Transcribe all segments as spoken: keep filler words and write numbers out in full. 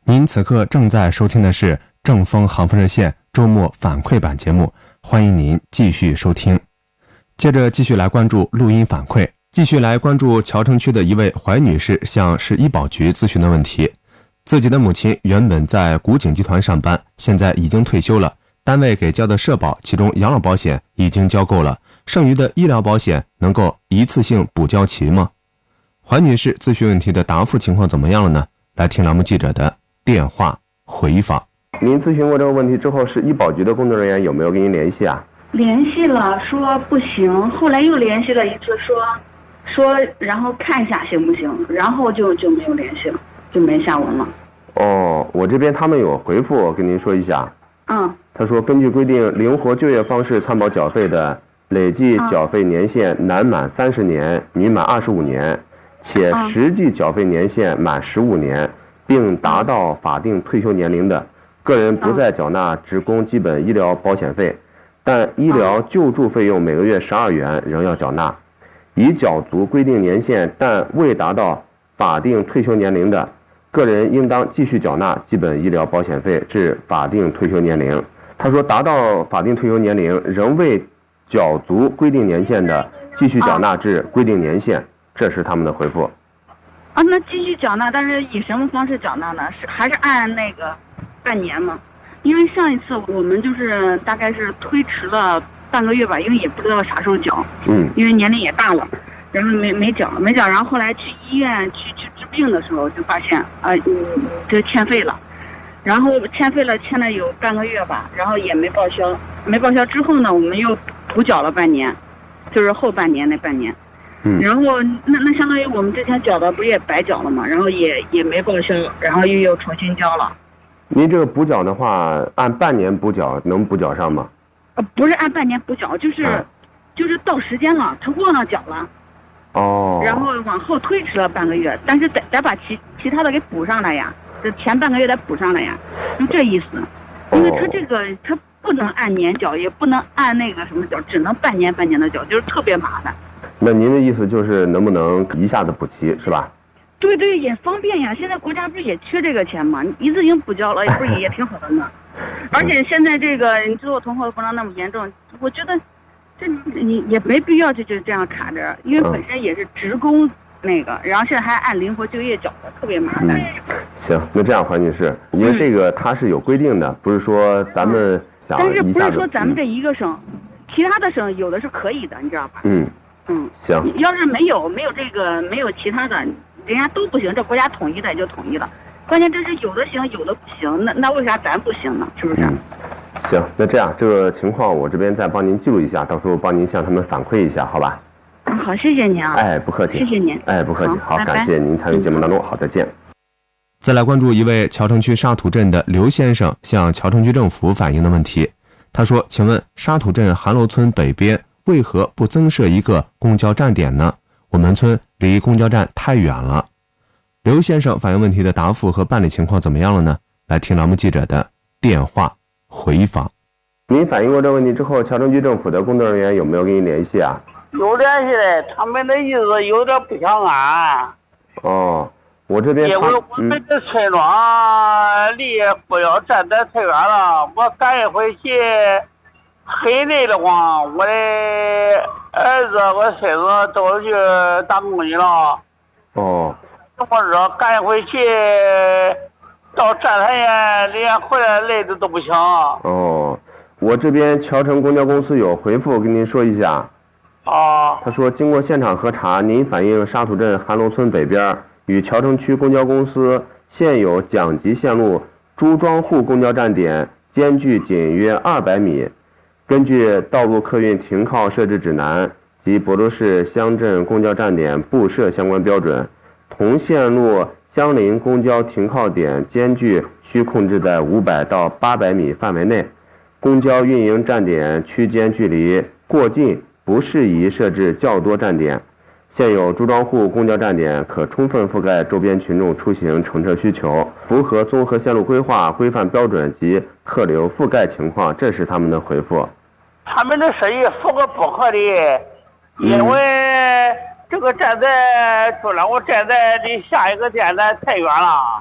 您此刻正在收听的是正风航风热线周末反馈版节目，欢迎您继续收听。接着继续来关注录音反馈，继续来关注谯城区的一位怀女士向市医保局咨询的问题。自己的母亲原本在古井集团上班，现在已经退休了，单位给交的社保其中养老保险已经交够了，剩余的医疗保险能够一次性补交齐吗？怀女士咨询问题的答复情况怎么样了呢？来听栏目记者的电话回访。 您咨询过这个问题之后，是医保局的工作人员有没有跟您联系啊？ 联系了，说不行，后来又联系了一次，说说然后看一下行不行，然后就就没有联系了，就没下文了。 哦，我这边他们有回复，我跟您说一下。 嗯。 他说，根据规定，灵活就业方式参保缴费的累计缴费年限男满三十年，女满二十五年，且实际缴费年限满十五年，并达到法定退休年龄的，个人不再缴纳职工基本医疗保险费，但医疗救助费用每个月十二元仍要缴纳。已缴足规定年限但未达到法定退休年龄的，个人应当继续缴纳基本医疗保险费至法定退休年龄。他说，达到法定退休年龄仍未缴足规定年限的，继续缴纳至规定年限。这是他们的回复。 啊，那继续缴纳，但是以什么方式缴纳呢？是还是按那个半年吗？因为上一次我们就是大概是推迟了半个月吧，因为也不知道啥时候缴， 嗯， 因为年龄也大了，然后没没缴没缴，然后后来去医院去去治病的时候就发现啊，你这欠费了，然后欠费了欠了有半个月吧，然后也没报销，没报销之后呢，我们又补缴了半年，就是后半年那半年。 嗯， 然后那那相当于我们之前缴的不也白缴了吗？然后也也没报销，然后又又重新交了。 您这个补缴的话，按半年补缴能补缴上吗？ 呃，不是按半年补缴，就是、啊、就是到时间了，他忘了缴了。 哦。 然后往后推迟了半个月，但是得得把其其他的给补上来呀，这前半个月得补上来呀，就这意思。因为他这个他不能按年缴，也不能按那个什么缴，只能半年半年的缴，就是特别麻烦。 那您的意思就是能不能一下子补齐，是吧？ 对对，也方便呀。现在国家不是也缺这个钱吗？一次性补交了，不是也挺好的吗？而且现在这个你最后通货膨胀那么严重，我觉得这你也没必要就就这样卡着，因为本身也是职工那个，然后现在还按灵活就业缴的，特别麻烦。 嗯、行，那这样黄女士，因为这个它是有规定的，嗯、不是说咱们想一下子。 但是不是说咱们这一个省，嗯、其他的省有的是可以的，你知道吧？ 嗯。 嗯， 行。 要是没有没有这个没有其他的，人家都不行，这国家统一的也就统一了。关键这是有的行，有的不行，那那为啥咱不行呢？是不是？ 嗯，行，那这样这个情况我这边再帮您记录一下，到时候帮您向他们反馈一下，好吧？ 嗯，好，谢谢您啊。 哎，不客气。 谢谢您。 哎，不客气。好， 好感谢您参与节目当中。好，再见。 再来关注一位谯城区沙土镇的刘先生向谯城区政府反映的问题。他说：“请问沙土镇韩楼村北边为何不增设一个公交站点呢？我们村离公交站太远了。”刘先生反映问题的答复和办理情况怎么样了呢？来听栏目记者的电话回访。 您反映过这个问题之后，谯城区政府的工作人员有没有跟您联系啊？ 有联系的，他们的意思有点不想按。 哦，我这边因为我们的村庄离公交站点太远了，我赶一回去。很累的慌，我的儿子、我孙子都去打工去了。 哦。 我说赶回去，到站台沿，人家回来累的都不行。 哦，我这边谯城公交公司有回复，跟您说一下。 哦。 他说，经过现场核查，您反映沙土镇韩楼村北边与谯城区公交公司现有蒋集线路朱庄户公交站点间距仅约二百米。根据道路客运停靠设置指南及亳州市乡镇公交站点布设相关标准，同线路相邻公交停靠点间距需控制在五百到八百米范围内，公交运营站点区间距离过近，不适宜设置较多站点。现有朱庄户公交站点可充分覆盖周边群众出行乘车需求，符合综合线路规划规范标准及客流覆盖情况。这是他们的回复。 他们的生意符合不合理，因为这个站在朱庄户站在离下一个站台太远了。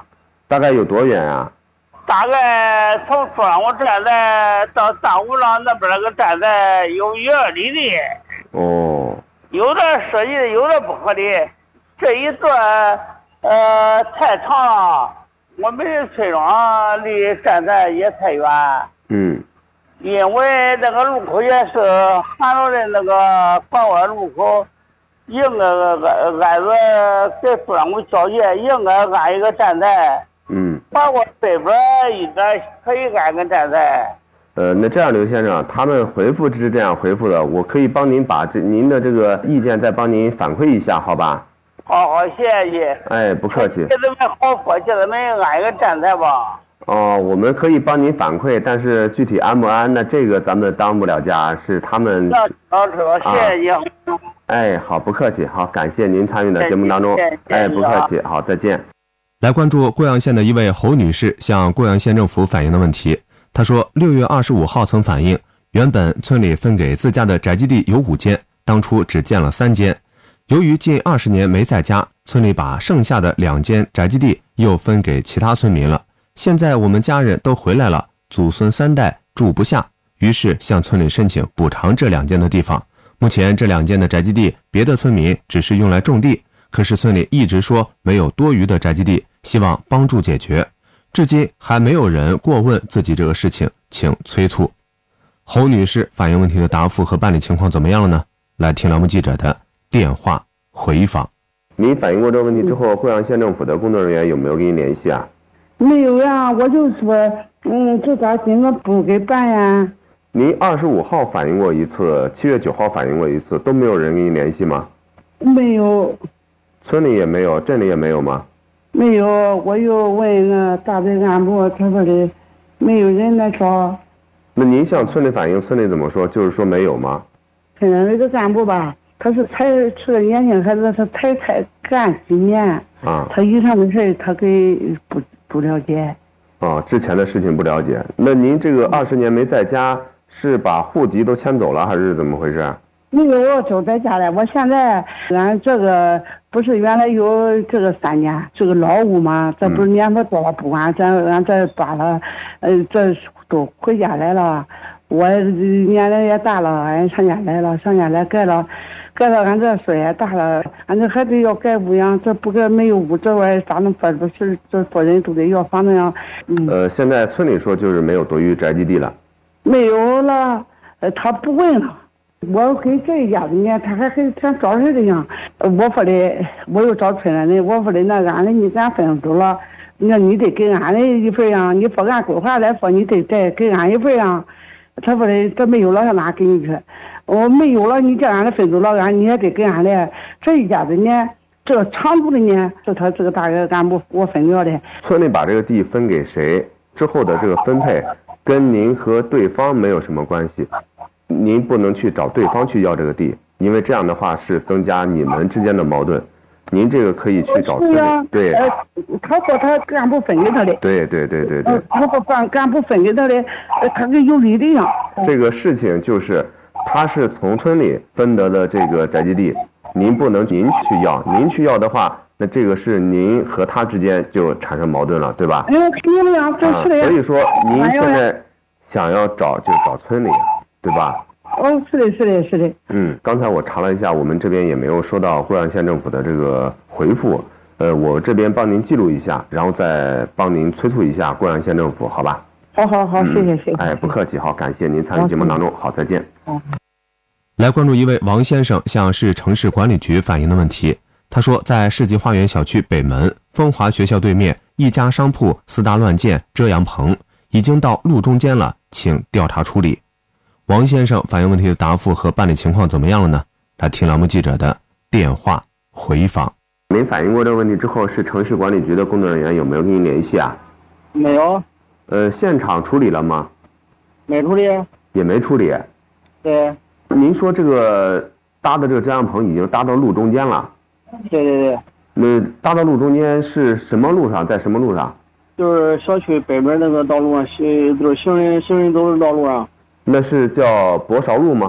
大概有多远啊？ 大概从中央我站台到三五廊那边那个站台有一二里地。 哦。 有的设计的，有的不合理。这一段呃太长了，我们村庄离站台也太远。 嗯。 因为那个路口也是韩路的那个拐弯路口，应该按按着跟中央路交界，应该按一个站台。 嗯。 包括北边应该可以按个站台。 呃，那这样，刘先生，他们回复是这样回复的，我可以帮您把这您的这个意见再帮您反馈一下，好吧？ 好好，谢谢。 哎，不客气。 现在们好说，现在们按一个站台吧。 哦，我们可以帮您反馈，但是具体安不安，那这个咱们当不了家，是他们。 那好，知道，谢谢你。啊、 哎，好，不客气，好，感谢您参与的节目当中。哎，不客气，好，再见。 来关注贵阳县的一位侯女士向贵阳县政府反映的问题。她说，六月二十五号曾反映，原本村里分给自家的宅基地有五间，当初只建了三间。由于近二十年没在家，村里把剩下的两间宅基地又分给其他村民了。现在我们家人都回来了，祖孙三代住不下，于是向村里申请补偿这两间的地方。目前这两间的宅基地，别的村民只是用来种地，可是村里一直说没有多余的宅基地，希望帮助解决。至今还没有人过问自己这个事情，请催促。侯女士反映问题的答复和办理情况怎么样了呢？来听栏目记者的电话回访。 您反映过这个问题之后，贵阳县政府的工作人员有没有跟你联系啊？ 没有呀，我就说，嗯，这咋今个不给办呀？ 您二十五号反映过一次，七月九号反映过一次，都没有人跟你联系吗？ 没有。 村里也没有，镇里也没有吗？ 没有，我又问那大队干部，他说的没有人来找。 那您向村里反映，村里怎么说？就是说没有吗？ 村里那个干部吧，他是才是个年轻孩子，他才才干几年啊， 他以上的事他给不不了解。 啊，之前的事情不了解。那您这个二十年没在家，是把户籍都迁走了，还是怎么回事？ 没有，我就在家里。我现在俺这个不是原来有这个三间这个老屋嘛，这不是年头多了，不管咱俺这把了，呃，这都回家来了。我年龄也大了，俺上家来了，上家来改了，改了，俺这岁也大了，俺这还得要改屋呀，这不改没有屋，这玩意咋能办？不是这所人都得要房子呀。嗯。 呃，现在村里说就是没有多余宅基地了。 没有了，呃，他不问了。我给这一家子呢，他还跟像找人的样。我说的，我又找村里人，我说的那俺的你咱分走了，那你得给俺的一份呀。你说按规划来说，你得再给俺一份呀。他说的这没有了，上哪给你去？我没有了，你叫俺的分走了，俺你也得给俺的。这一家子呢，这个长度的呢，是他这个大学干部我分掉的。 村里把这个地分给谁之后的这个分配，跟您和对方没有什么关系。您不能去找对方去要这个地，因为这样的话是增加你们之间的矛盾。您这个可以去找村里。对。 呃，他说他干部分给他的。 对对对对对。 呃，他说干干部分给他的，呃，他跟有理的样。 这个事情就是，他是从村里分得的这个宅基地，您不能您去要，您去要的话，那这个是您和他之间就产生矛盾了，对吧？ 哎呦，肯定的呀，真是的呀。 所以说，您现在想要找就找村里。对吧？ 哦，是的，是的，是的。 嗯，刚才我查了一下，我们这边也没有收到贵阳县政府的这个回复。呃，我这边帮您记录一下，然后再帮您催促一下贵阳县政府，好吧？ 好好好，谢谢谢谢。 哎，不客气，好，感谢您参与节目当中，好，再见。 好。 来关注一位王先生向市城市管理局反映的问题。他说，在世纪花园小区北门风华学校对面一家商铺私搭乱建遮阳棚，已经到路中间了，请调查处理。王先生反映问题的答复和办理情况怎么样了呢？来听栏目记者的电话回访。 您反映过这个问题之后，市城市管理局的工作人员有没有跟您联系啊？ 没有。 呃，现场处理了吗？ 没处理。 也没处理。 对。 您说这个搭的这个遮阳棚已经搭到路中间了？ 对对对。 那搭到路中间是什么路上？在什么路上？ 就是小区北边那个道路上，行就是行人行人走的道路上。 那是叫博韶路吗？